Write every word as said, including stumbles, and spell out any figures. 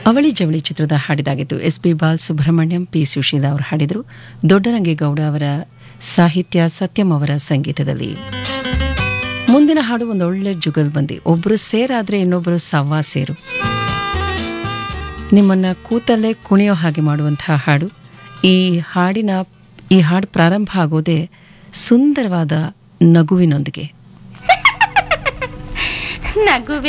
ಅವಳಿ ಜವಳಿ ಚಿತ್ರದ ಹಾಡಿದಾಗಿತ್ತು. S P Balasubrahmanyam, P Sushila ಅವರು ಹಾಡಿದರು. ದೊಡ್ಡರಂಗೇಗೌಡ ಅವರ ಸಾಹಿತ್ಯ, ಸತ್ಯಂ ಅವರ ಸಂಗೀತದಲ್ಲಿ. ಮುಂದಿನ ಹಾಡು ಒಂದೊಳ್ಳೆ ಜುಗಲ್ಬಂದಿ. ಒಬ್ಬರು ಸೇರಾದ್ರೆ ಇನ್ನೊಬ್ಬರು ಸವ್ವಾ ಸೇರು. ನಿಮ್ಮನ್ನ ಕೂತಲ್ಲೇ ಕುಣಿಯೋ ಹಾಗೆ ಮಾಡುವಂತಹ ಹಾಡು. ಈ ಹಾಡಿನ ಈ ಹಾಡು ಪ್ರಾರಂಭ ಆಗೋದೇ ಸುಂದರವಾದ ನಗುವಿನೊಂದಿಗೆ. ನಗುವೆ